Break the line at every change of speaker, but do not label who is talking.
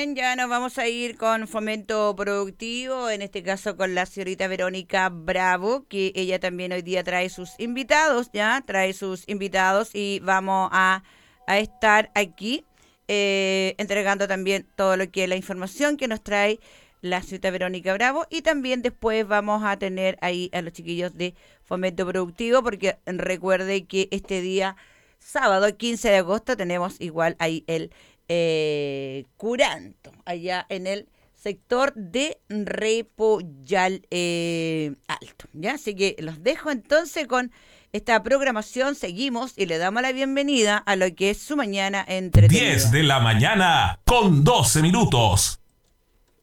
bien, ya nos vamos a ir con Fomento Productivo, en este caso con la señorita Verónica Bravo, que ella también hoy día trae sus invitados, y vamos a estar aquí entregando también todo lo que es la información que nos trae la señorita Verónica Bravo, y también después vamos a tener ahí a los chiquillos de Fomento Productivo, porque recuerde que este día, sábado 15 de agosto, tenemos igual ahí el Curanto, allá en el sector de Repollal Alto, ¿ya? Así que los dejo entonces con esta programación, seguimos y le damos la bienvenida a lo que es su mañana entretenida.
10 de la mañana con 12 minutos.